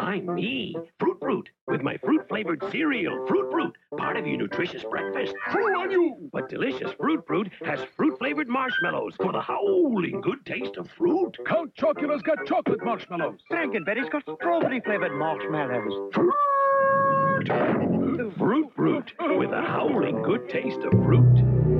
I'm me, Fruit Brute, with my fruit-flavored cereal, Fruit Brute, part of your nutritious breakfast. True on you! But delicious Fruit Brute has fruit-flavored marshmallows for the howling good taste of fruit. Count Chocula's got chocolate marshmallows. Frankenberry's got strawberry-flavored marshmallows. Fruit Brute, with a howling good taste of fruit.